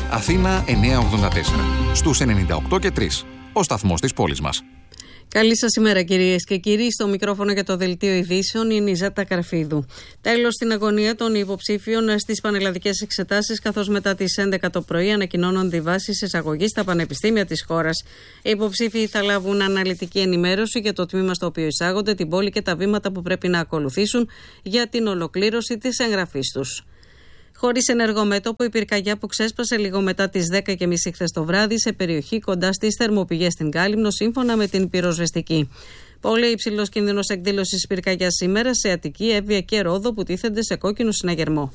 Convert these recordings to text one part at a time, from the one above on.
Αθήνα 984. Στους 98 και 3. Ο σταθμός της πόλης μας. Καλή σας ημέρα, κυρίες και κύριοι. Στο μικρόφωνο για το Δελτίο Ειδήσεων είναι η Ζάτα Καρφίδου. Τέλος στην αγωνία των υποψήφιων στις πανελλαδικές εξετάσεις, καθώς μετά τις 11 το πρωί ανακοινώνονται οι βάσεις εισαγωγής στα πανεπιστήμια της χώρας. Οι υποψήφιοι θα λάβουν αναλυτική ενημέρωση για το τμήμα στο οποίο εισάγονται, την πόλη και τα βήματα που πρέπει να ακολουθήσουν για την ολοκλήρωση της εγγραφής τους. Χωρίς ενεργό μέτωπο, η πυρκαγιά που ξέσπασε λίγο μετά τις 10:30 χθες το βράδυ σε περιοχή κοντά στις θερμοπηγές στην Κάλυμνο, σύμφωνα με την πυροσβεστική. Πολύ υψηλός κίνδυνος εκδήλωσης πυρκαγιάς σήμερα σε Αττική, Εύβοια και Ρόδο που τίθενται σε κόκκινο συναγερμό.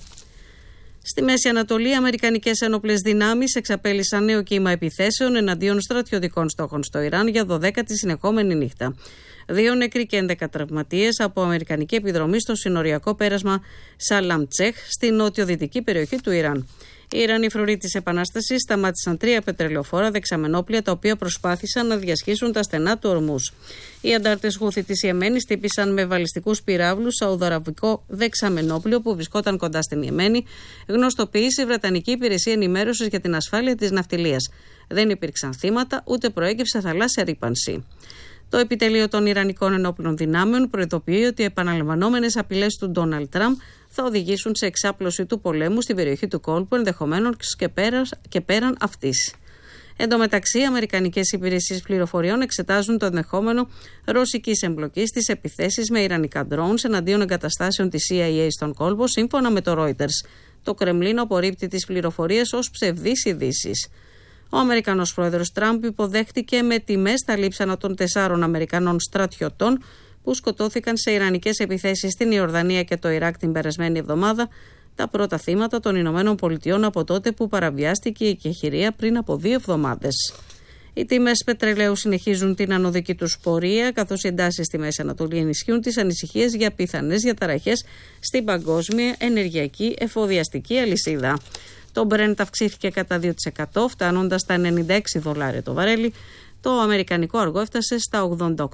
Στη Μέση Ανατολή, οι αμερικανικές ένοπλες δυνάμεις εξαπέλυσαν νέο κύμα επιθέσεων εναντίον στρατιωτικών στόχων στο Ιράν για 12η συνεχόμενη νύχτα. 2 νεκροί και 11 τραυματίες από αμερικανική επιδρομή στο συνοριακό πέρασμα Σαλαμτσέχ, στη νότιο-δυτική περιοχή του Ιράν. Οι Ιρανοί φρουροί της Επανάστασης σταμάτησαν 3 πετρελαιοφόρα δεξαμενόπλια τα οποία προσπάθησαν να διασχίσουν τα στενά του Ορμούς. Οι αντάρτες Χούθη της Ιεμένης χτύπησαν με βαλιστικούς πυράβλους σαουδαραβικό δεξαμενόπλιο που βρισκόταν κοντά στην Ιεμένη, γνωστοποίησε η Βρετανική Υπηρεσία Ενημέρωσης για την Ασφάλεια της Ναυτιλίας. Δεν υπήρξαν θύματα, ούτε προέκυψε θαλάσσια ρύπανση. Το επιτελείο των Ιρανικών ενόπλων δυνάμεων προειδοποιεί ότι οι επαναλαμβανόμενες απειλές του Ντόναλντ Τραμπ θα οδηγήσουν σε εξάπλωση του πολέμου στην περιοχή του κόλπου, ενδεχομένως και πέραν αυτής. Εν τω μεταξύ, οι αμερικανικές υπηρεσίες πληροφοριών εξετάζουν το ενδεχόμενο ρωσικής εμπλοκής στις επιθέσεις με ιρανικά drones εναντίον εγκαταστάσεων της CIA στον κόλπο, σύμφωνα με το Reuters. Το Κρεμλίνο απορρίπτει τις πληροφορίες ως ψευδείς ειδήσεις. Ο Αμερικανός πρόεδρος Τραμπ υποδέχτηκε με τιμές τα λείψανα των 4 Αμερικανών στρατιωτών που σκοτώθηκαν σε ιρανικές επιθέσεις στην Ιορδανία και το Ιράκ την περασμένη εβδομάδα, τα πρώτα θύματα των Ηνωμένων Πολιτειών από τότε που παραβιάστηκε η εκεχηρία πριν από 2 εβδομάδες. Οι τιμές πετρελαίου συνεχίζουν την ανωδική τους πορεία, καθώς οι εντάσεις στη Μέση Ανατολή ενισχύουν τις ανησυχίες για πιθανές διαταραχές στην παγκόσμια ενεργειακή εφοδιαστική αλυσίδα. Το Brent αυξήθηκε κατά 2%, φτάνοντας στα $96 το βαρέλι. Το αμερικανικό αργό έφτασε στα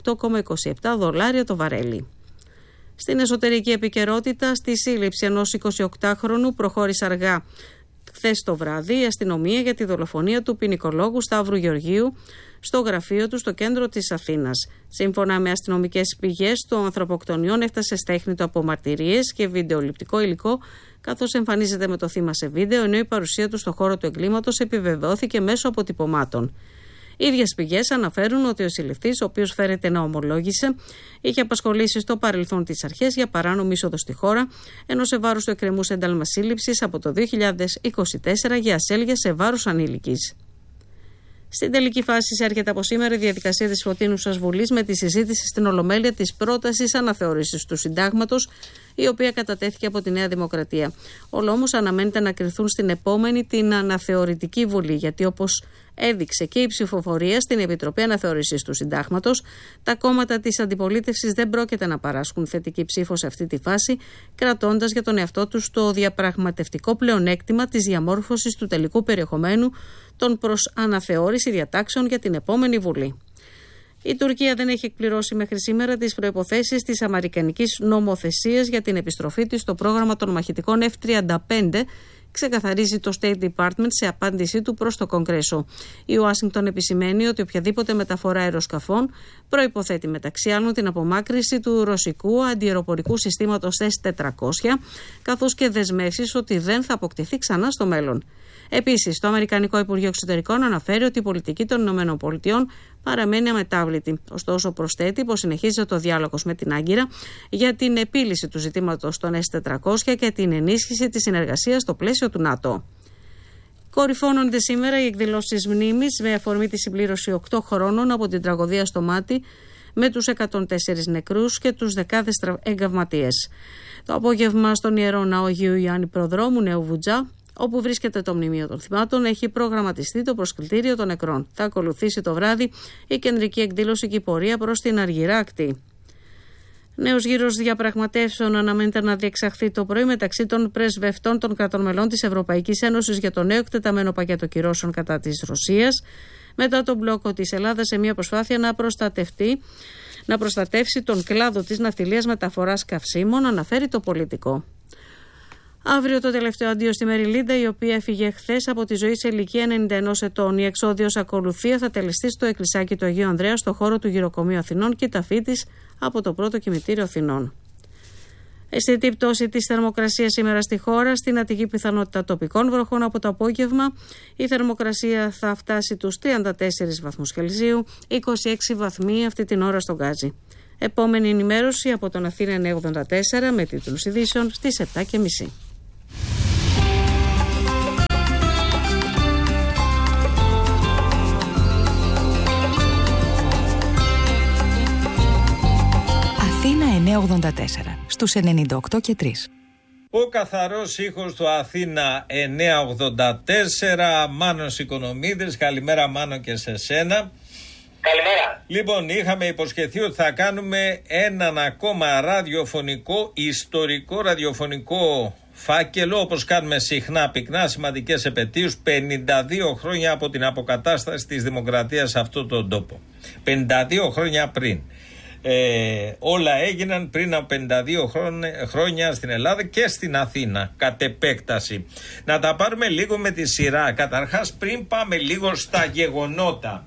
$88,27 το βαρέλι. Στην εσωτερική επικαιρότητα, στη σύλληψη ενός 28χρονου προχώρησε αργά χθες το βράδυ η αστυνομία για τη δολοφονία του ποινικολόγου Σταύρου Γεωργίου στο γραφείο του στο κέντρο της Αθήνας. Σύμφωνα με αστυνομικές πηγές, το ανθρωποκτονιόν έφτασε στέχνητο από μαρτυρίες και βιντεοληπτικό υλικό, καθώς εμφανίζεται με το θύμα σε βίντεο, ενώ η παρουσία του στο χώρο του εγκλήματος επιβεβαιώθηκε μέσω αποτυπωμάτων. Οι ίδιες πηγές αναφέρουν ότι ο συλληφθής, ο οποίος φέρεται να ομολόγησε, είχε απασχολήσει στο παρελθόν τις αρχές για παράνομη είσοδο στη χώρα, ενώ σε βάρος του εκκρεμούσε ένταλμα σύλληψης από το 2024 για ασέλγεια σε βάρος ανήλικης. Στην τελική φάση έρχεται από σήμερα η διαδικασία της Φωτεινούσας Βουλής με τη συζήτηση στην Ολομέλεια της πρότασης αναθεώρησης του Συντάγματος, η οποία κατατέθηκε από τη Νέα Δημοκρατία. Όλα όμως αναμένεται να κριθούν στην επόμενη την αναθεωρητική Βουλή, γιατί όπως έδειξε και η ψηφοφορία στην Επιτροπή Αναθεώρησης του Συντάγματος, τα κόμματα της αντιπολίτευσης δεν πρόκειται να παράσχουν θετική ψήφο σε αυτή τη φάση, κρατώντας για τον εαυτό τους το διαπραγματευτικό πλεονέκτημα της διαμόρφωσης του τελικού περιεχομένου των προς αναθεώρηση διατάξεων για την επόμενη Βουλή. Η Τουρκία δεν έχει εκπληρώσει μέχρι σήμερα τις προϋποθέσεις της αμερικανικής νομοθεσίας για την επιστροφή της στο πρόγραμμα των μαχητικών F-35, ξεκαθαρίζει το State Department σε απάντησή του προς το Κογκρέσο. Η Ουάσιγκτον επισημαίνει ότι οποιαδήποτε μεταφορά αεροσκαφών προϋποθέτει μεταξύ άλλων την απομάκρυνση του ρωσικού αντιαεροπορικού συστήματος S-400, καθώς και δεσμεύσεις ότι δεν θα αποκτηθεί ξανά στο μέλλον. Επίσης, το Αμερικανικό Υπουργείο Εξωτερικών αναφέρει ότι η πολιτική των ΗΠΑ παραμένει αμετάβλητη. Ωστόσο, προσθέτει πως συνεχίζεται ο διάλογος με την Άγκυρα για την επίλυση του ζητήματος των S-400 και την ενίσχυση της συνεργασίας στο πλαίσιο του ΝΑΤΟ. Κορυφώνονται σήμερα οι εκδηλώσεις μνήμης με αφορμή τη συμπλήρωση 8 χρόνων από την τραγωδία στο Μάτι, με τους 104 νεκρούς και τους δεκάδες εγκαυματίες. Το απόγευμα στον Ιερό Ναό Αγίου Ιωάννη Προδρόμου Νέου Βουτζά, όπου βρίσκεται το μνημείο των θυμάτων, έχει προγραμματιστεί το προσκλητήριο των νεκρών. Θα ακολουθήσει το βράδυ η κεντρική εκδήλωση και η πορεία προς την Αργυρά Ακτή. Νέος γύρος διαπραγματεύσεων αναμένεται να διεξαχθεί το πρωί μεταξύ των πρεσβευτών των κρατών μελών της Ευρωπαϊκής Ένωσης για το νέο εκτεταμένο πακέτο κυρώσεων κατά της Ρωσίας, μετά τον μπλόκο της Ελλάδας σε μια προσπάθεια να προστατεύσει τον κλάδο της ναυτιλίας μεταφοράς καυσίμων, αναφέρει το Πολιτικό. Αύριο το τελευταίο αντίο στη Μεριλίντα, η οποία έφυγε χθες από τη ζωή σε ηλικία 91 ετών. Η εξόδιος ακολουθία θα τελεστεί στο εκκλησάκι του Αγίου Ανδρέα, στο χώρο του Γυροκομείου Αθηνών και ταφή της από το πρώτο κημητήριο Αθηνών. Αισθητή πτώση της θερμοκρασίας σήμερα στη χώρα, στην Αττική πιθανότητα τοπικών βροχών από το απόγευμα. Η θερμοκρασία θα φτάσει τους 34 βαθμούς Κελσίου, 26 βαθμοί αυτή την ώρα στον Γκάζι. Επόμενη ενημέρωση από τον Αθήνα 984 με τίτλους ειδήσεων στις 7:30. Αθήνα 984 στους 98 και 3. Ο καθαρός ήχος του Αθήνα 984, Μάνος Οικονομίδης. Καλημέρα Μάνο και σε σένα. Καλημέρα. Λοιπόν, είχαμε υποσχεθεί ότι θα κάνουμε έναν ακόμα ραδιοφωνικό, ιστορικό ραδιοφωνικό φάκελο, όπως κάνουμε συχνά πυκνά, σημαντικές επετείους, 52 χρόνια από την αποκατάσταση της δημοκρατίας σε αυτόν τον τόπο. 52 χρόνια πριν. Όλα έγιναν πριν από 52 χρόνια στην Ελλάδα και στην Αθήνα κατ' επέκταση. Να τα πάρουμε λίγο με τη σειρά. Καταρχάς, πριν πάμε λίγο στα γεγονότα,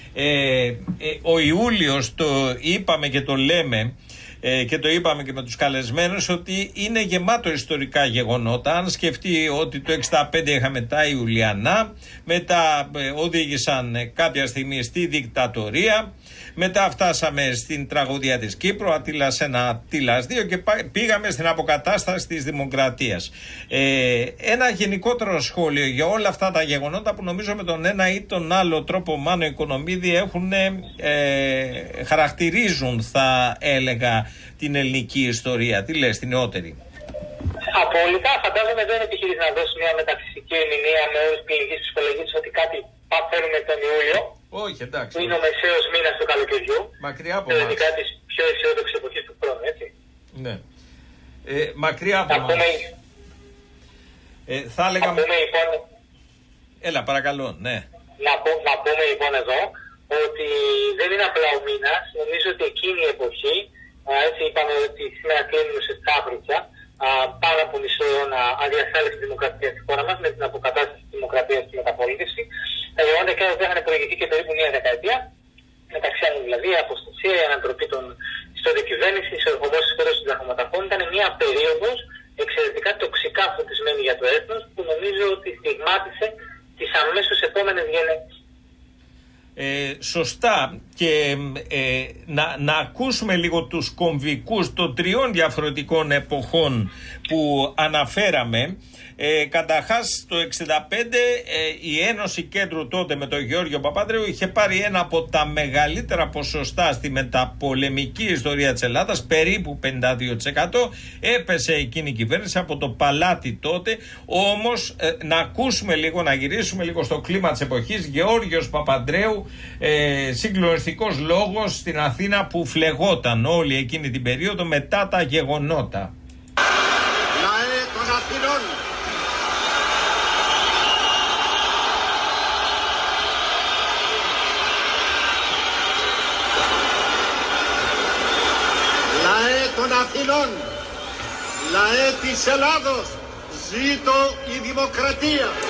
ο Ιούλιος, το είπαμε και το λέμε και το είπαμε και με τους καλεσμένους, ότι είναι γεμάτο ιστορικά γεγονότα. Αν σκεφτεί ότι το 1965 είχαμε τα Ιουλιανά, μετά οδήγησαν κάποια στιγμή στη δικτατορία, μετά φτάσαμε στην τραγωδία της Κύπρου, Αττήλας 1, Αττήλας 2 και πήγαμε στην αποκατάσταση της δημοκρατίας. Ένα γενικότερο σχόλιο για όλα αυτά τα γεγονότα που νομίζω με τον ένα ή τον άλλο τρόπο, Μάνο Οικονομίδη, χαρακτηρίζουν, θα έλεγα, την ελληνική ιστορία. Τι λες, την νεότερη? Απόλυτα. Φαντάζομαι δεν επιχειρείς να δώσει μια μεταφυσική ερμηνεία με όρους κλινικής ψυχολογίας ότι κάτι παθαίνουμε τον Ιούλιο. Όχι, εντάξει. Που είναι ο μεσαίος μήνας του καλοκαιριού. Μακριά από εμάς. Ειδικά της πιο αισιόδοξης εποχής του χρόνου, έτσι. Ναι. Μακριά από εμάς. Θα έλεγα... λοιπόν... Έλα, παρακαλώ, ναι. Να πούμε λοιπόν εδώ ότι δεν είναι απλά ο μήνας. Νομίζω ότι εκείνη η εποχή, έτσι είπαμε ότι σήμερα κλείνουμε σε τσάπριτσα, πάνω από μισό αιώνα αδιασφάλιση δημοκρατία στη χώρα μας με την αποκατάσταση της δημοκρατίας και μεταπολίτευση. Τα γεγονότα και δεν είχαν προηγηθεί και περίπου μια δεκαετία. Μεταξύ άλλων δηλαδή η αποστασία, η ανατροπή στην διακυβέρνηση, ο ερχομός της πέρας των συνταγματαρχών ήταν μια περίοδος εξαιρετικά τοξικά φωτισμένη για το έθνος, που νομίζω ότι στιγμάτισε τις αμέσως επόμενες γενναίες. Σωστά, και να ακούσουμε λίγο τους κομβικούς των τριών διαφορετικών εποχών που αναφέραμε. Καταρχάς το 1965 η Ένωση Κέντρου τότε με τον Γεώργιο Παπανδρέου είχε πάρει ένα από τα μεγαλύτερα ποσοστά στη μεταπολεμική ιστορία της Ελλάδας, περίπου 52%. Έπεσε εκείνη η κυβέρνηση από το παλάτι τότε. Όμως να ακούσουμε λίγο, να γυρίσουμε λίγο στο κλίμα της εποχής. Γεώργιος Παπανδρέου, συγκλονιστικός λόγος στην Αθήνα που φλεγόταν όλη εκείνη την περίοδο μετά τα γεγονότα. Λαέ των Αθηνών, λαέ των Αθηνών, λαέ της Ελλάδος, ζήτω η δημοκρατία.